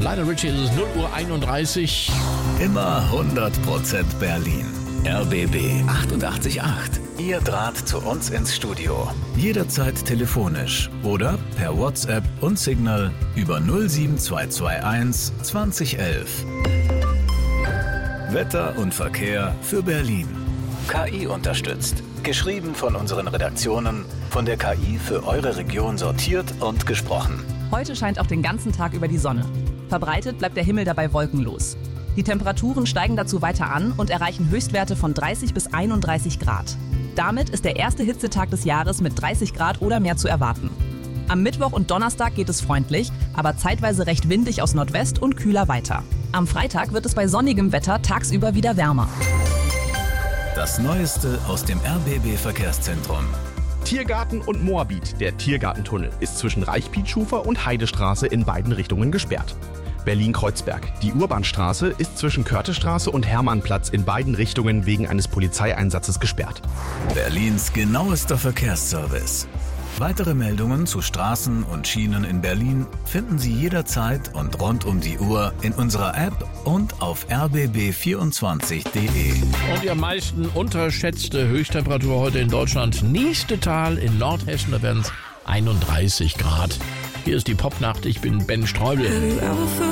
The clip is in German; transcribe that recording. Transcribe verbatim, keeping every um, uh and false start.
Lionel Richie, es ist null Uhr einunddreißig. Immer hundert Prozent Berlin. R B B achtundachtzig Komma acht. Ihr Draht zu uns ins Studio. Jederzeit telefonisch oder per WhatsApp und Signal über null sieben zwei zwei eins zwanzig elf. Wetter und Verkehr für Berlin. K I unterstützt. Geschrieben von unseren Redaktionen, von der K I für eure Region sortiert und gesprochen. Heute scheint auch den ganzen Tag über die Sonne. Verbreitet bleibt der Himmel dabei wolkenlos. Die Temperaturen steigen dazu weiter an und erreichen Höchstwerte von dreißig bis einunddreißig Grad. Damit ist der erste Hitzetag des Jahres mit dreißig Grad oder mehr zu erwarten. Am Mittwoch und Donnerstag geht es freundlich, aber zeitweise recht windig aus Nordwest und kühler weiter. Am Freitag wird es bei sonnigem Wetter tagsüber wieder wärmer. Das Neueste aus dem R B B-Verkehrszentrum. Tiergarten und Moabit. Der Tiergartentunnel ist zwischen Reichpietschufer und Heidestraße in beiden Richtungen gesperrt. Berlin-Kreuzberg. Die Urbanstraße ist zwischen Körtestraße und Hermannplatz in beiden Richtungen wegen eines Polizeieinsatzes gesperrt. Berlins genauester Verkehrsservice. Weitere Meldungen zu Straßen und Schienen in Berlin finden Sie jederzeit und rund um die Uhr in unserer App und auf r b b vierundzwanzig punkt d e. Und die am meisten unterschätzte Höchsttemperatur heute in Deutschland. Nächste Tal in Nordhessen, da werden es einunddreißig Grad. Hier ist die Popnacht, ich bin Ben Streubel.